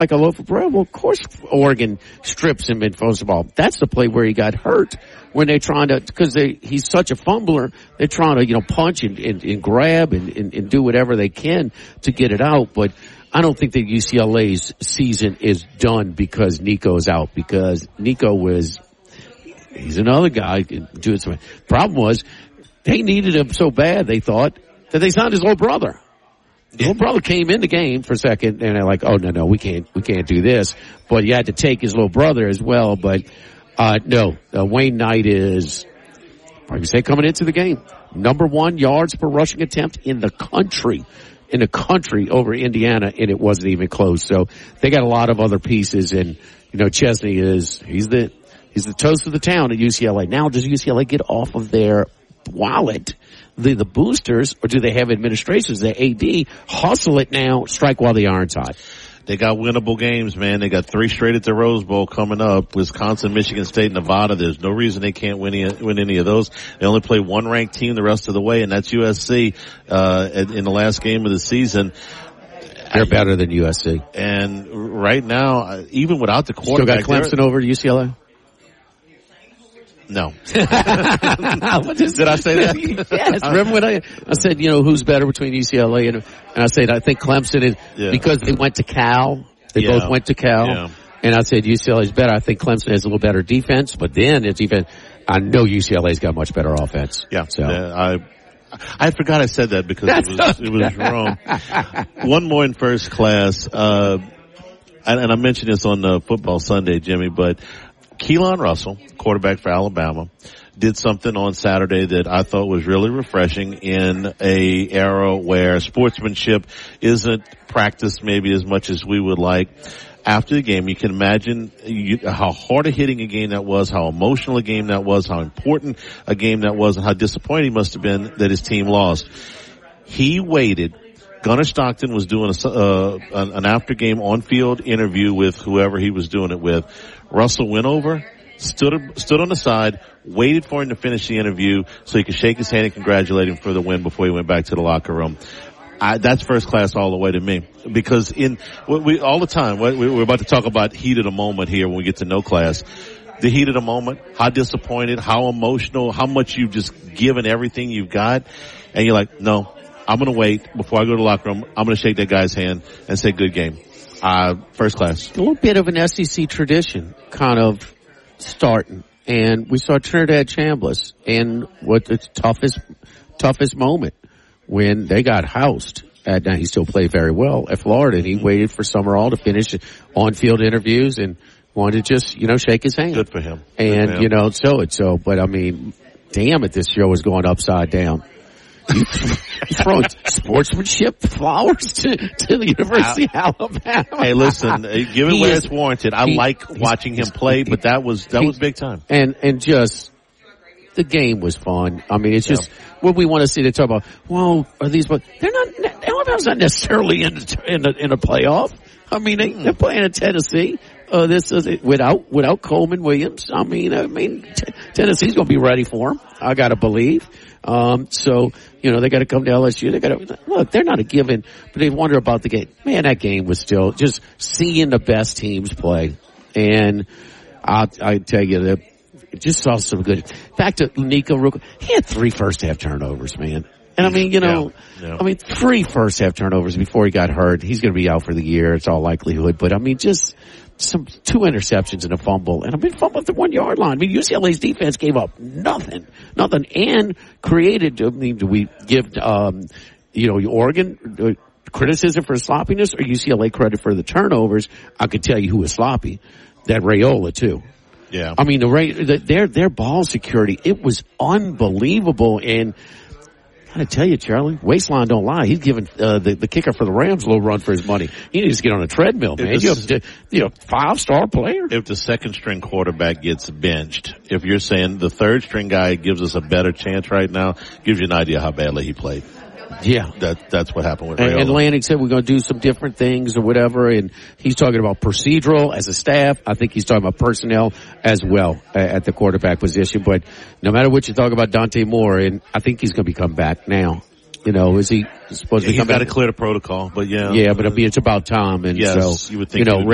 like a loaf of bread. Well, of course Oregon strips him in football. That's the play where he got hurt when they're trying to, because he's such a fumbler, they're trying to, punch and grab and do whatever they can to get it out. But I don't think that UCLA's season is done because Nico's out, because he's another guy doing something. Problem was, they needed him so bad, they thought, that they signed his little brother. His little brother came in the game for a second, and they're like, oh, no, we can't do this. But you had to take his little brother as well. But, Wayne Knight is, I say, coming into the game, number 1 yards per rushing attempt in the country over Indiana, and it wasn't even close. So they got a lot of other pieces, and, Chesney he's the toast of the town at UCLA. Now, does UCLA get off of their wallet, the boosters, or do they have administrations, the AD, hustle it now, strike while the iron's hot? They got winnable games, man. They got 3 straight at the Rose Bowl coming up. Wisconsin, Michigan State, Nevada. There's no reason they can't win any of those. They only play one ranked team the rest of the way, and that's USC, in the last game of the season. They're better than USC. And right now, even without the quarterback. Still got Clemson over UCLA? No. Did I say that? Yes. Remember when I said, who's better between UCLA and I said, I think Clemson is, because they went to Cal. They both went to Cal. Yeah. And I said UCLA is better. I think Clemson has a little better defense, but then it's even, I know UCLA's got much better offense. Yeah. So. I forgot I said that because it was wrong. One more in first class, and I mentioned this on Football Sunday, Jimmy, but Keelan Russell, quarterback for Alabama, did something on Saturday that I thought was really refreshing in a era where sportsmanship isn't practiced maybe as much as we would like. After the game, you can imagine how hard a hitting a game that was, how emotional a game that was, how important a game that was, and how disappointed he must have been that his team lost. He waited. Gunnar Stockton was doing an after-game on-field interview with whoever he was doing it with. Russell went over, stood on the side, waited for him to finish the interview so he could shake his hand and congratulate him for the win before he went back to the locker room. That's first class all the way to me. Because all the time, we're about to talk about heat of the moment here when we get to no class. The heat of the moment, how disappointed, how emotional, how much you've just given everything you've got. And you're like, no, I'm going to wait before I go to the locker room. I'm going to shake that guy's hand and say good game. First class. A little bit of an SEC tradition kind of starting. And we saw Trinidad Chambliss in what the toughest moment when they got housed. Now he still played very well at Florida, and he waited for Summerall to finish on-field interviews and wanted to just, shake his hand. Good for him. And, but I mean, damn it, this show is going upside down. You throwing sportsmanship flowers to the University of Alabama. Hey, listen, give it where it's warranted. I like watching him play, but that was big time. And just the game was fun. I mean, it's just what we want to see. They talk about. Well, are these? But they're not. Alabama's not necessarily in a playoff. I mean, they're playing at Tennessee. This is without Coleman Williams. I mean, Tennessee's going to be ready for him. I got to believe. So, they got to come to LSU. They got to look. They're not a given, but they wonder about the game. Man, that game was still just seeing the best teams play, and I tell you that just saw some good. Back to Nico Ruka, he had 3 first half turnovers, man. And I mean, 3 first half turnovers before he got hurt. He's going to be out for the year. It's all likelihood, but I mean, just 2 interceptions and a fumble, and a big fumble at the 1 yard line. I mean, UCLA's defense gave up nothing, and created. I mean, do we give Oregon criticism for sloppiness or UCLA credit for the turnovers? I could tell you who was sloppy. That Raiola too. Yeah. I mean, their ball security, it was unbelievable. And I gotta tell you, Charlie, waistline don't lie. He's giving the kicker for the Rams a little run for his money. He needs to get on a treadmill, man. You have 5-star player. If the second string quarterback gets benched, if you're saying the third string guy gives us a better chance right now, gives you an idea how badly he played. Yeah. That's what happened with Raiola. And Lanning said we're going to do some different things or whatever, and he's talking about procedural as a staff. I think he's talking about personnel as well at the quarterback position. But no matter what you talk about Dante Moore, and I think he's going to be coming back now. Is he supposed to be coming back? He's got to clear the protocol, but yeah. Yeah, but I mean, it's about time. And yes, so, you would think